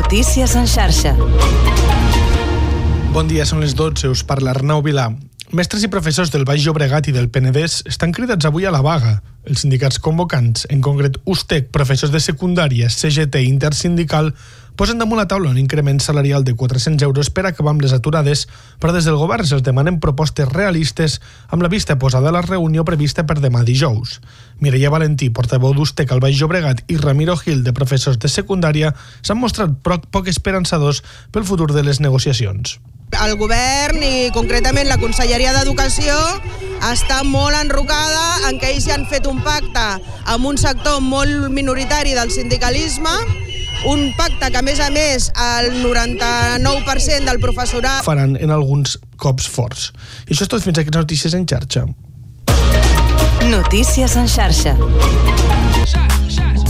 Notícies en xarxa. Bon dia, són les 12, us parla Arnau Vilà. Mestres i professors del Baix Llobregat i del Penedès estan cridats avui a la vaga. Els sindicats convocants, en concret USTEC, professors de secundària, CGT i Intersindical, posen damunt la taula un increment salarial de 400 euros per acabar amb les aturades, però des del govern se'ls demanen propostes realistes amb la vista posada a la reunió prevista per demà dijous. Mireia Valentí, portaveu d'USTEC al Baix Llobregat, i Ramiro Gil, de professors de secundària, s'han mostrat poc esperançadors pel futur de les negociacions. El govern i concretament la Conselleria d'Educació està molt enrocada en que ells ja han fet un pacte amb un sector molt minoritari del sindicalisme, un pacte que a més el 99% del professorat faran en alguns cops forts. I això és tot, fins aquí les notícies en xarxa. Notícies en xarxa.